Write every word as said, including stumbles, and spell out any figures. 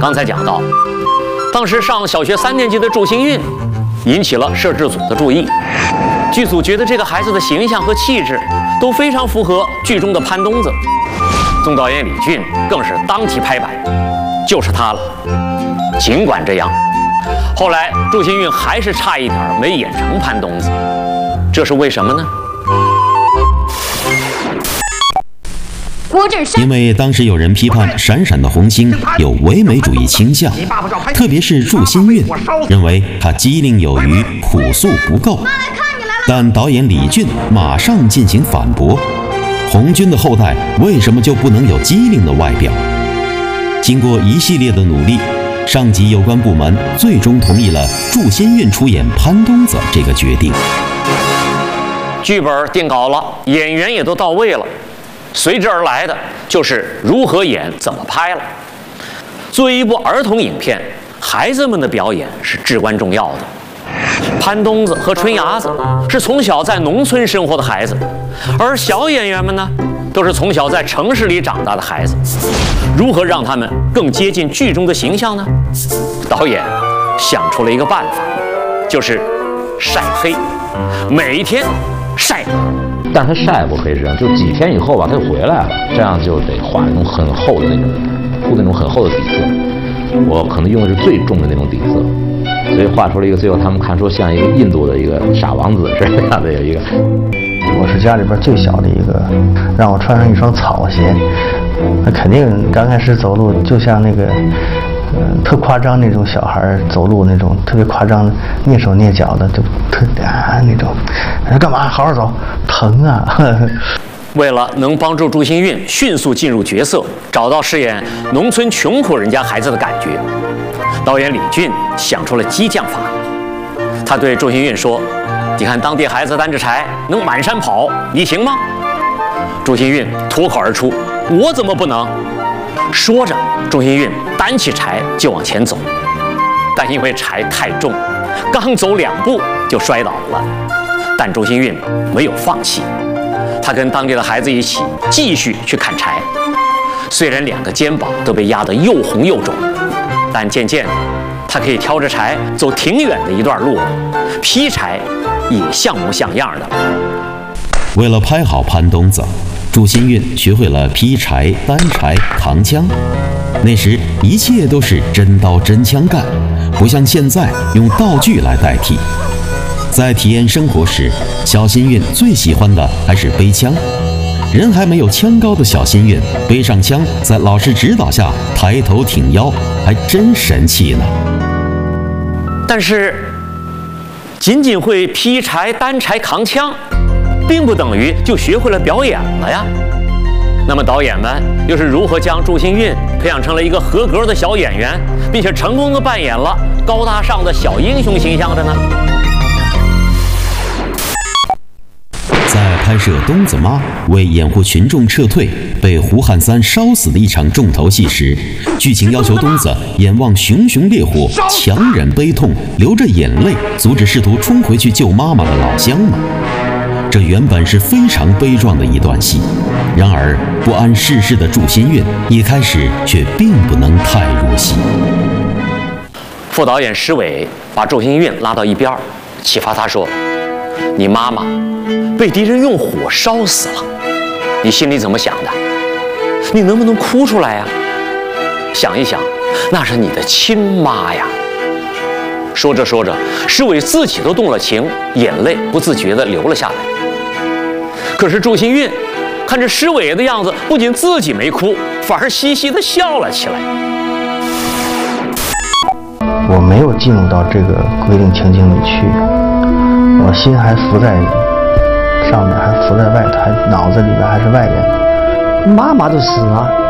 刚才讲到，当时上小学三年级的祝新运引起了摄制组的注意，剧组觉得这个孩子的形象和气质都非常符合剧中的潘冬子。总导演李俊更是当即拍板，就是他了。尽管这样，后来祝新运还是差一点没演成潘冬子，这是为什么呢？ 因为当时有人批判闪闪的红星有唯美主义倾向，特别是祝新运认为他机灵有余，朴素不够。但导演李俊马上进行反驳，红军的后代为什么就不能有机灵的外表？经过一系列的努力，上级有关部门最终同意了祝新运出演潘冬子这个决定。 剧本定稿了，演员也都到位了，随之而来的就是如何演、怎么拍了。作为一部儿童影片，孩子们的表演是至关重要的。潘冬子和春伢子是从小在农村生活的孩子，而小演员们呢，都是从小在城市里长大的孩子。如何让他们更接近剧中的形象呢？导演想出了一个办法，就是晒黑，每一天晒。 但他晒不黑，实际上就几天以后吧，他就回来了，这样就得画那种很厚的那种，铺那种很厚的底色。我可能用的是最重的那种底色，所以画出了一个最后他们看说像一个印度的一个傻王子是这样的有一个。 我是家里边最小的一个，让我穿上一双草鞋，那肯定刚开始走路就像那个，嗯、呃，特夸张那种小孩走路那种特别夸张，蹑手蹑脚的，就特啊那种，干嘛？好好走，疼啊！呵呵。 为了能帮助祝新运迅速进入角色，找到饰演农村穷苦人家孩子的感觉，导演李俊想出了激将法。他对祝新运说：“你看当地孩子担着柴能满山跑，你行吗？”祝新运脱口而出：“我怎么不能？”说着，祝新运担起柴就往前走，但因为柴太重，刚走两步就摔倒了。但祝新运没有放弃。他跟当地的孩子一起继续去砍柴，虽然两个肩膀都被压得又红又肿，但渐渐的，他可以挑着柴走挺远的一段路，劈柴也像模像样的。 为了拍好潘冬子，祝新运学会了劈柴、担柴、扛枪。那时一切都是真刀真枪干，不像现在用道具来代替。在体验生活时，小新运最喜欢的还是背枪。人还没有枪高的小新运背上枪，在老师指导下抬头挺腰，还真神气呢。 但是，仅仅会劈柴、担柴、扛枪，并不等于就学会了表演了呀。那么导演们又是如何将祝新运培养成了一个合格的小演员，并且成功的扮演了高大上的小英雄形象的呢？ 在拍摄冬子妈为掩护群众撤退被胡汉三烧死的一场重头戏时，剧情要求冬子眼望熊熊烈火，强忍悲痛，流着眼泪，阻止试图冲回去救妈妈的老乡们。这原本是非常悲壮的一段戏，然而不谙世事的祝新运一开始却并不能太入戏。 副导演施伟把祝新运拉到一边，启发他说：“你妈妈被敌人用火烧死了，你心里怎么想的？你能不能哭出来呀？想一想，那是你的亲妈呀。”说着说着，施伟自己都动了情，眼泪不自觉地流了下来。可是祝新运看着施伟的样子，不仅自己没哭，反而嘻嘻地笑了起来。 我没有进入到这个规定情景里去，我心还浮在上面，还浮在外头，还脑子里边还是外边。 妈妈都死了，